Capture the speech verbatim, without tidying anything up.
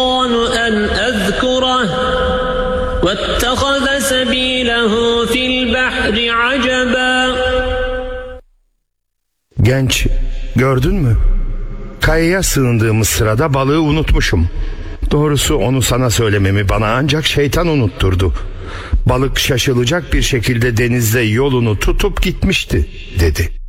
أن أذكره واتخذ سبيله في البحر عجبا. Genç, gördün mü? Kayaya sığındığımız sırada balığı unutmuşum. Doğrusu onu sana söylememi bana ancak şeytan unutturdu. Balık şaşılacak bir şekilde denizde yolunu tutup gitmişti, dedi.